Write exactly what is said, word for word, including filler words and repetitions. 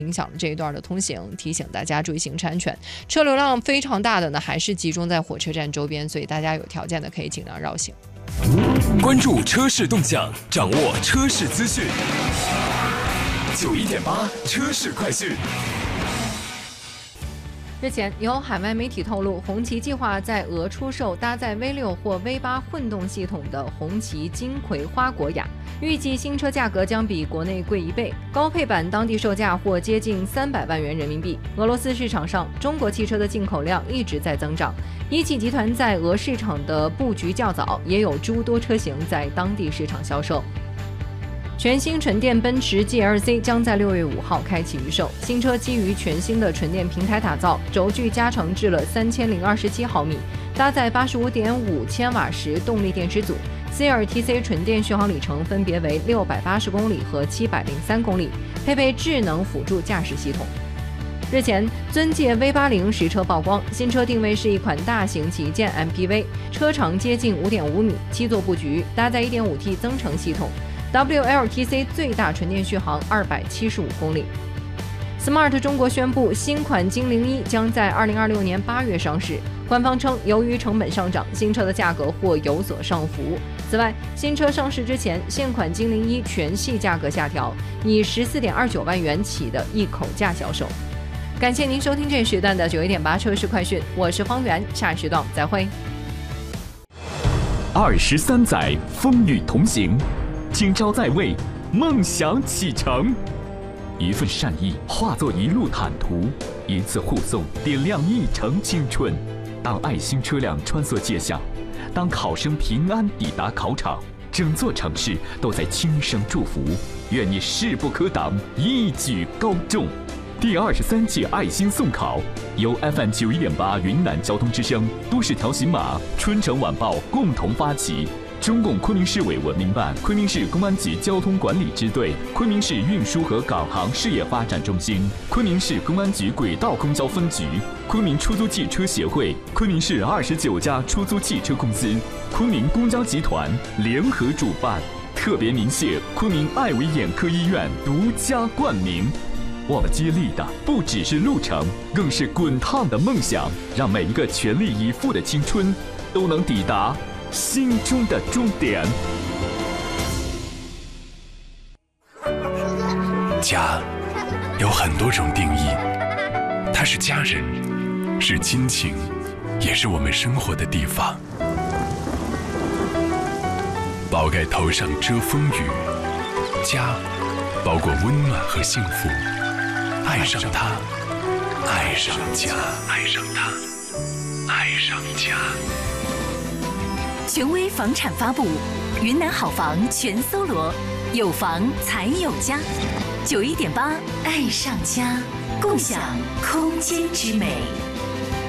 影响了这一段的通行，提醒大家注意行车安全。车流量非常大的呢，还是集中在火车站周边，所以大家有条件的可以尽量绕行。 关注车市动向，掌握车市资讯。九一点八车市快讯。 日前，有海外媒体透露，红旗计划在俄出售搭载 V 六 或 V 八 混动系统的红旗金葵花果雅，预计新车价格将比国内贵一倍，高配版当地售价或接近三百万元人民币。俄罗斯市场上，中国汽车的进口量一直在增长，一汽集团在俄市场的布局较早，也有诸多车型在当地市场销售。全新纯电奔驰 G L C 将在六月五号开启预售。新车基于全新的纯电平台打造，轴距加长至了三千零二十七毫米，搭载八十五点五千瓦时动力电池组 ，C L T C 纯电续航里程分别为六百八十公里和七百零三公里，配备智能辅助驾驶系统。日前，尊界 V 八零实车曝光，新车定位是一款大型旗舰 M P V， 车长接近五点五米，七座布局，搭载 一点五 T 增程系统。W L T C 最大纯电续航二百七十五公里。Smart 中国宣布，新款精灵一将在二零二六年八月上市。官方称，由于成本上涨，新车的价格或有所上浮。此外，新车上市之前，现款精灵一全系价格下调，以十四点二九万元起的一口价销售。感谢您收听这时段的九一点八车市快讯，我是方圆，下时段再会。 二十三载风雨同行。今朝在位，梦想启程。一份善意化作一路坦途，一次护送点亮一程青春。当爱心车辆穿梭街巷，当考生平安抵达考场，整座城市都在轻声祝福。愿你势不可挡，一举高中。第二十三届爱心送考由 F M 九一点八云南交通之声、都市条形码、春城晚报共同发起。中共昆明市委文明办、昆明市公安局交通管理支队、昆明市运输和港航事业发展中心、昆明市公安局轨道公交分局、昆明出租汽车协会、昆明市二十九家出租汽车公司、昆明公交集团联合主办，特别鸣谢昆明爱维眼科医院独家冠名。我们接力的不只是路程，更是滚烫的梦想，让每一个全力以赴的青春都能抵达心中的终点。 家有很多种定义，它是家人，是亲情，也是我们生活的地方。宝盖头上遮风雨，家包裹温暖和幸福。爱上它，爱上家，爱上它，爱上家。 权威房产发布，云南好房全搜罗，有房才有家。九一点八，爱上家，共享空间之美。